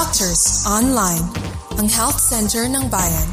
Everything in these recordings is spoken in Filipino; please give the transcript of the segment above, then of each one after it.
Doctors Online, ang health center ng bayan.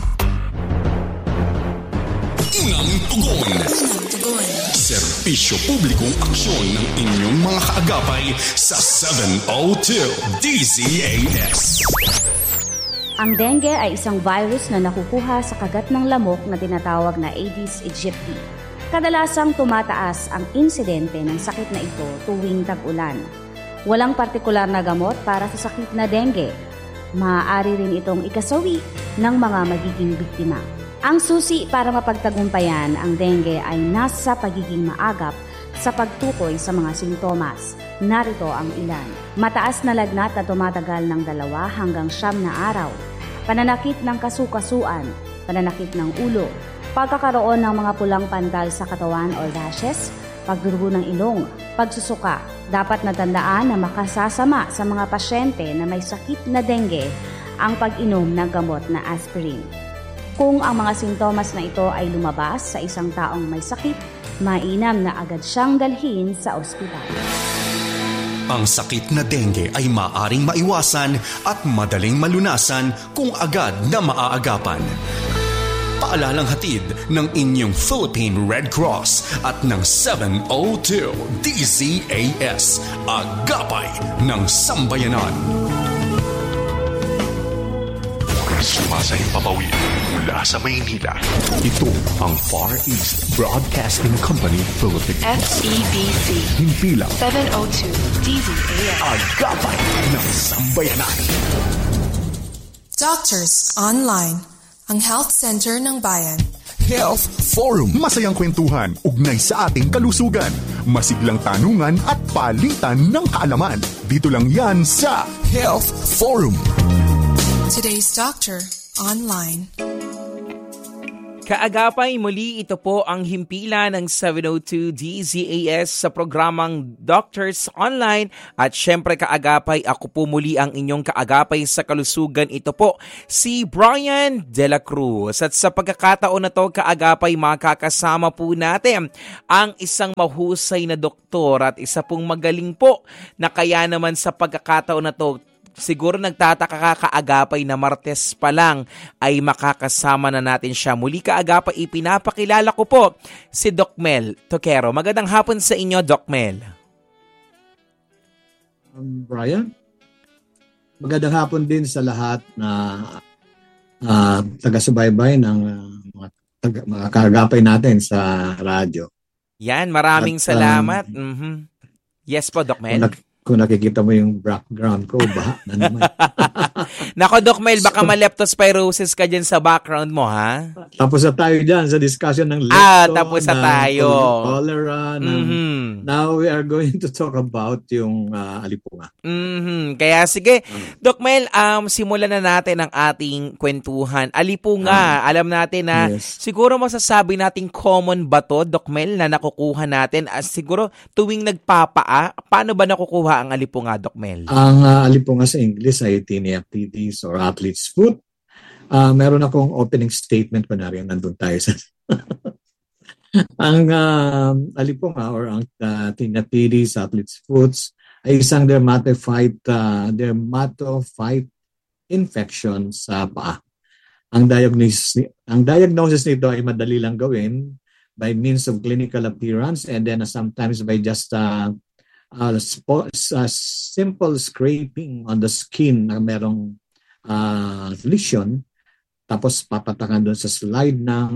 Unang tugon. Serbisyo publikong aksyon ng inyong mga kaagapay sa 702 DZAS. Ang dengue ay isang virus na nakukuha sa kagat ng lamok na tinatawag na Aedes aegypti. Kadalasang tumataas ang insidente ng sakit na ito tuwing tag-ulan. Walang partikular na gamot para sa sakit na dengue. Maaari rin itong ikasawi ng mga magiging biktima. Ang susi para mapagtagumpayan ang dengue ay nasa pagiging maagap sa pagtukoy sa mga sintomas. Narito ang ilan. Mataas na lagnat na tumatagal ng 2 hanggang 9 na araw. Pananakit ng kasukasuan, pananakit ng ulo, pagkakaroon ng mga pulang pantal sa katawan or rashes, pagdurugo ng ilong, pagsusuka. Dapat natandaan na makasasama sa mga pasyente na may sakit na dengue ang pag-inom ng gamot na aspirin. Kung ang mga sintomas na ito ay lumabas sa isang taong may sakit, mainam na agad siyang dalhin sa ospital. Ang sakit na dengue ay maaring maiwasan at madaling malunasan kung agad na maaagapan. Paalalang hatid ng inyong Philippine Red Cross at ng 702 DZAS, Agapay ng Sambayanan. Sumasahing papawid mula sa Maynila. Ito ang Far East Broadcasting Company Philippines. FEBC. Himpilang 702 DZAS. Agapay ng Sambayanan. Doctors Online, ang health center ng bayan. Health Forum. Masayang kwentuhan, ugnay sa ating kalusugan. Masiglang tanungan at palitan ng kaalaman. Dito lang yan sa Health Forum. Today's Doctor Online. Kaagapay, muli ito po ang himpila ng 702 DZAS sa programang Doctors Online. At syempre kaagapay, ako po muli ang inyong kaagapay sa kalusugan. Ito po si Brian De La Cruz. At sa pagkakataon na to, kaagapay, makakasama po natin ang isang mahusay na doktor at isa pong magaling po na kaya naman sa pagkakataon na to, siguro nagtataka ka kaagapay na Martes pa lang ay makakasama na natin siya. Muli kaagapay, ipinapakilala ko po si Doc Mel Toquero. Magandang hapon sa inyo, Doc Mel. Brian, magandang hapon din sa lahat na taga-subaybay ng mga kaagapay natin sa radyo. Yan, maraming salamat. Yes po, Doc Mel. Kung nakikita mo yung background ko, baha na naman. Nako, Doc Mel, baka ma-leptospirosis ka dyan sa background mo, ha? Tapos na tayo dyan sa discussion ng tapos na tayo. Cholera. Now we are going to talk about yung alipunga. Kaya sige, Doc Mel, simulan na natin ang ating kwentuhan. Alipunga, alam natin na siguro masasabi nating common ba to, Doc Mel, na nakukuha natin? Siguro tuwing nagpapaa, paano ba nakukuha ang alipunga, Doc Mel? Ang alipunga sa English ay tinea pedis or athlete's foot. Meron akong opening statement pa na rin. Nandun tayo sa... ang alipunga or ang tinea pedis, athlete's foot ay isang dermatophyte infection sa paa. Ang diagnosis nito ay madali lang gawin by means of clinical appearance and then sometimes by just simple scraping on the skin na merong lesion, tapos papatakan doon sa slide ng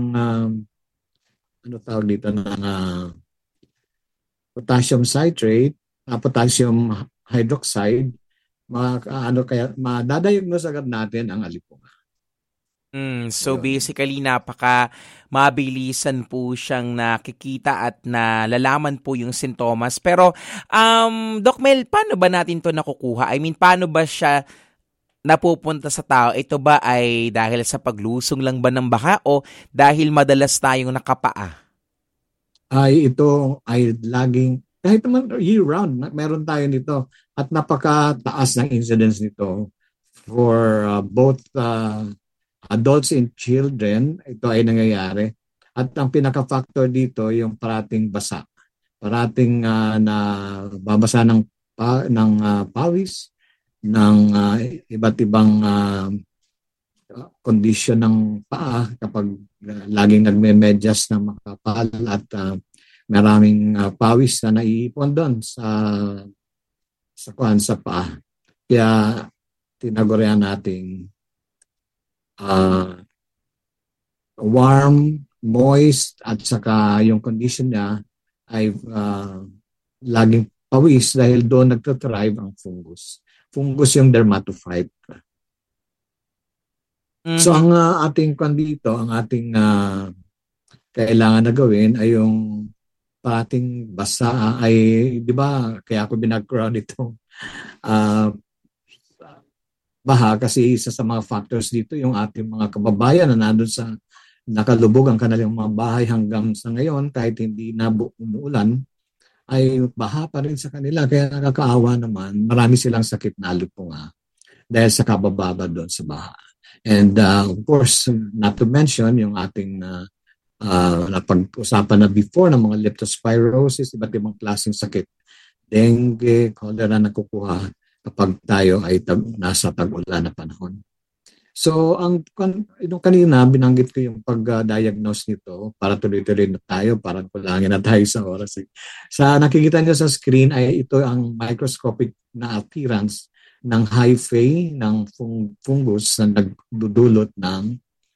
potassium citrate, potassium hydroxide, kaya madadiagnose agad natin ang alipunga. So basically, napaka mabilisan po siyang nakikita at nalalaman po yung sintomas. Pero, Doc Mel, paano ba natin to nakukuha? I mean, paano ba siya napupunta sa tao? Ito ba ay dahil sa paglusong lang ba ng baha o dahil madalas tayong nakapaa? Ito ay laging, kahit naman year-round, meron tayo nito at napakataas ng incidence nito for both adults and children. Ito ay nangyayari. At ang pinaka-factor dito, yung parating basa. Parating na babasa ng pawis, ng iba't ibang kondisyon ng paa kapag laging nagme-medyas na makapal at maraming pawis na naiipon doon sa paa. Kaya tinagurian nating warm, moist, at saka yung condition niya ay laging pawis dahil doon nagtatrive ang fungus. Fungus yung dermatophyte. So ang ating dito, ang ating kailangan na gawin ay yung pating basa ay, di ba, kaya ako binag-ground itong baha kasi isa sa mga factors dito yung ating mga kababayan na nandun sa nakalubog ang kanilang mga bahay hanggang sa ngayon kahit hindi na umuulan ay baha pa rin sa kanila. Kaya nakakaawa naman, marami silang sakit na lipunga dahil sa kabababa doon sa baha. And of course, not to mention yung ating napag-usapan na before ng mga leptospirosis, iba't ibang klaseng sakit, dengue, cholera na kukuha kapag tayo ay nasa tag-ulan na panahon. So, yung kanina, binanggit ko yung pag-diagnose nito para tuloy-tuloy na tayo, parang kulangin na tayo sa oras. Sa nakikita niyo sa screen ay ito ang microscopic na appearance ng hyphae ng fungus na nagdudulot ng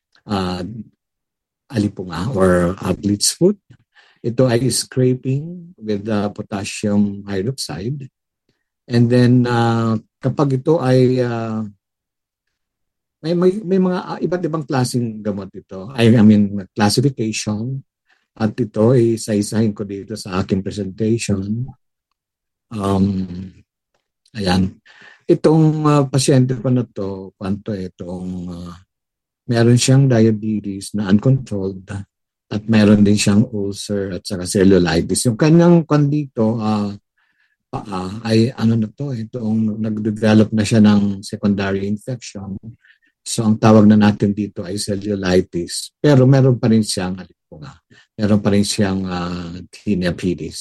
alipunga or athlete's foot. Ito ay scraping with potassium hydroxide. And then kapag ito ay may mga iba't ibang klaseng gamot ito. I mean classification. At ito ay isa-isahin ko dito sa aking presentation. Ayan. Itong pasyente ko na to, meron siyang diabetes na uncontrolled at meron din siyang ulcer at saka cellulitis. Yung kanyang dito, paa ay itong nag-develop na siya ng secondary infection. So ang tawag na natin dito ay cellulitis. Pero meron pa rin siyang alipunga. Meron pa rin siyang tinea pedis.